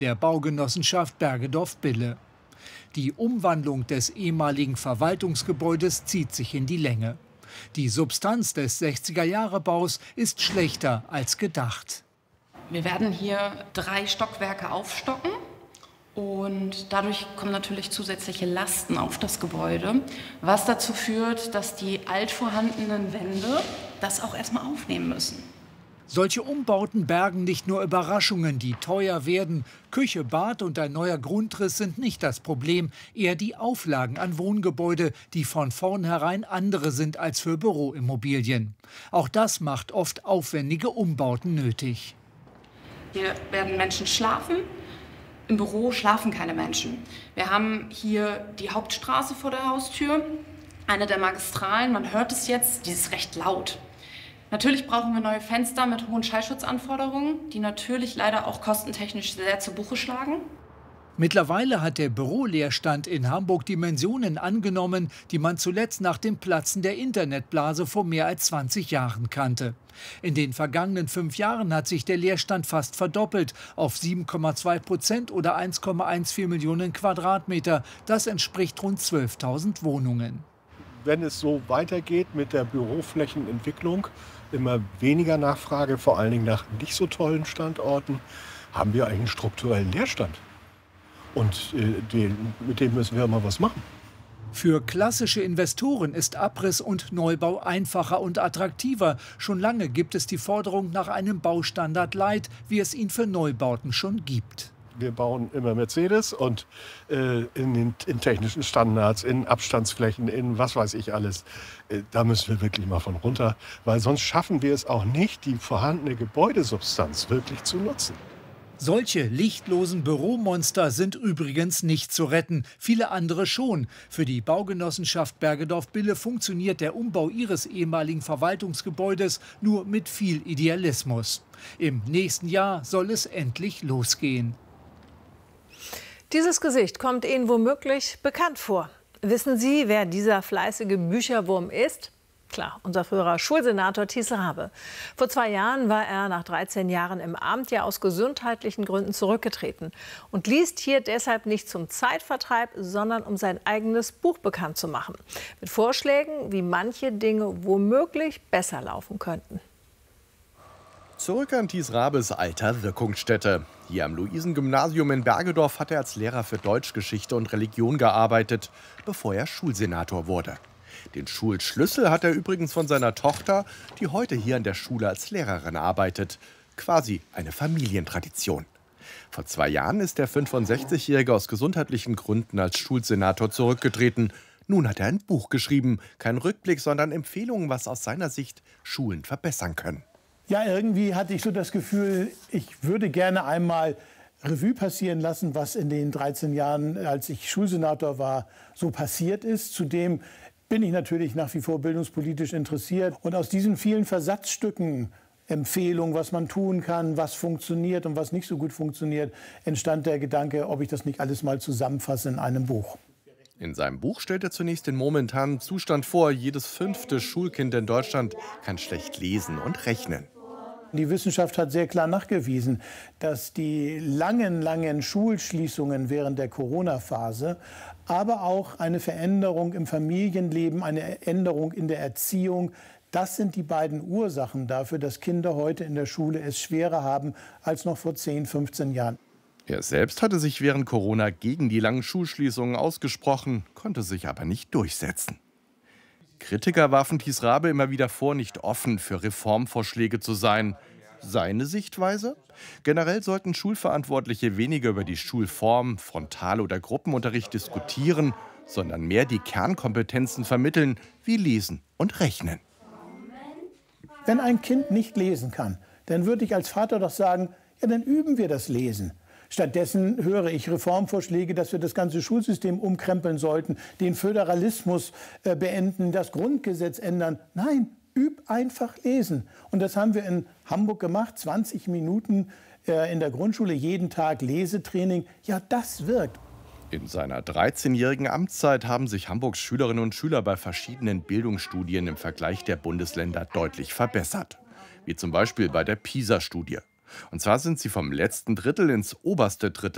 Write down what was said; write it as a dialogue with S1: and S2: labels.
S1: der Baugenossenschaft Bergedorf-Bille. Die Umwandlung des ehemaligen Verwaltungsgebäudes zieht sich in die Länge. Die Substanz des 60er-Jahre-Baus ist schlechter als gedacht.
S2: Wir werden hier 3 Stockwerke aufstocken und dadurch kommen natürlich zusätzliche Lasten auf das Gebäude, was dazu führt, dass die altvorhandenen Wände das auch erstmal aufnehmen müssen.
S1: Solche Umbauten bergen nicht nur Überraschungen, die teuer werden. Küche, Bad und ein neuer Grundriss sind nicht das Problem, eher die Auflagen an Wohngebäude, die von vornherein andere sind als für Büroimmobilien. Auch das macht oft aufwendige Umbauten nötig.
S2: Hier werden Menschen schlafen. Im Büro schlafen keine Menschen. Wir haben hier die Hauptstraße vor der Haustür, eine der Magistralen. Man hört es jetzt, die ist recht laut. Natürlich brauchen wir neue Fenster mit hohen Schallschutzanforderungen, die natürlich leider auch kostentechnisch sehr zu Buche schlagen.
S1: Mittlerweile hat der Büroleerstand in Hamburg Dimensionen angenommen, die man zuletzt nach dem Platzen der Internetblase vor mehr als 20 Jahren kannte. In den vergangenen 5 Jahren hat sich der Leerstand fast verdoppelt auf 7,2% oder 1,14 Millionen Quadratmeter. Das entspricht rund 12.000 Wohnungen.
S3: Wenn es so weitergeht mit der Büroflächenentwicklung, immer weniger Nachfrage, vor allen Dingen nach nicht so tollen Standorten, haben wir einen strukturellen Leerstand. Und mit dem müssen wir mal was machen.
S1: Für klassische Investoren ist Abriss und Neubau einfacher und attraktiver. Schon lange gibt es die Forderung nach einem Baustandard Light, wie es ihn für Neubauten schon gibt.
S3: Wir bauen immer Mercedes und in technischen Standards, in Abstandsflächen, in was weiß ich alles. Da müssen wir wirklich mal von runter, weil sonst schaffen wir es auch nicht, die vorhandene Gebäudesubstanz wirklich zu nutzen.
S1: Solche lichtlosen Büromonster sind übrigens nicht zu retten, viele andere schon. Für die Baugenossenschaft Bergedorf-Bille funktioniert der Umbau ihres ehemaligen Verwaltungsgebäudes nur mit viel Idealismus. Im nächsten Jahr soll es endlich losgehen.
S4: Dieses Gesicht kommt Ihnen womöglich bekannt vor. Wissen Sie, wer dieser fleißige Bücherwurm ist? Klar, unser früherer Schulsenator Thies Raabe. Vor 2 Jahren war er nach 13 Jahren im Amt ja aus gesundheitlichen Gründen zurückgetreten und liest hier deshalb nicht zum Zeitvertreib, sondern um sein eigenes Buch bekannt zu machen. Mit Vorschlägen, wie manche Dinge womöglich besser laufen könnten.
S5: Zurück an Thies Raabes alter Wirkungsstätte. Hier am Luisengymnasium in Bergedorf hat er als Lehrer für Deutsch, Geschichte und Religion gearbeitet, bevor er Schulsenator wurde. Den Schulschlüssel hat er übrigens von seiner Tochter, die heute hier an der Schule als Lehrerin arbeitet. Quasi eine Familientradition. Vor 2 Jahren ist der 65-Jährige aus gesundheitlichen Gründen als Schulsenator zurückgetreten. Nun hat er ein Buch geschrieben. Kein Rückblick, sondern Empfehlungen, was aus seiner Sicht Schulen verbessern können.
S6: Ja, irgendwie hatte ich so das Gefühl, ich würde gerne einmal Revue passieren lassen, was in den 13 Jahren, als ich Schulsenator war, so passiert ist. Zudem bin ich natürlich nach wie vor bildungspolitisch interessiert. Und aus diesen vielen Versatzstücken, Empfehlungen, was man tun kann, was funktioniert und was nicht so gut funktioniert, entstand der Gedanke, ob ich das nicht alles mal zusammenfasse in einem Buch.
S5: In seinem Buch stellt er zunächst den momentanen Zustand vor. Jedes 5. Schulkind in Deutschland kann schlecht lesen und rechnen.
S6: Die Wissenschaft hat sehr klar nachgewiesen, dass die langen Schulschließungen während der Corona-Phase, aber auch eine Veränderung im Familienleben, eine Änderung in der Erziehung, das sind die beiden Ursachen dafür, dass Kinder heute in der Schule es schwerer haben als noch vor 10, 15 Jahren.
S5: Er selbst hatte sich während Corona gegen die langen Schulschließungen ausgesprochen, konnte sich aber nicht durchsetzen. Kritiker warfen Thies Raabe immer wieder vor, nicht offen für Reformvorschläge zu sein. Seine Sichtweise? Generell sollten Schulverantwortliche weniger über die Schulform, Frontal- oder Gruppenunterricht diskutieren, sondern mehr die Kernkompetenzen vermitteln, wie Lesen und Rechnen.
S6: Wenn ein Kind nicht lesen kann, dann würde ich als Vater doch sagen, ja, dann üben wir das Lesen. Stattdessen höre ich Reformvorschläge, dass wir das ganze Schulsystem umkrempeln sollten, den Föderalismus beenden, das Grundgesetz ändern. Nein, üb einfach lesen. Und das haben wir in Hamburg gemacht, 20 Minuten in der Grundschule, jeden Tag Lesetraining. Ja, das wirkt.
S5: In seiner 13-jährigen Amtszeit haben sich Hamburgs Schülerinnen und Schüler bei verschiedenen Bildungsstudien im Vergleich der Bundesländer deutlich verbessert. Wie zum Beispiel bei der PISA-Studie. Und zwar sind sie vom letzten Drittel ins oberste Drittel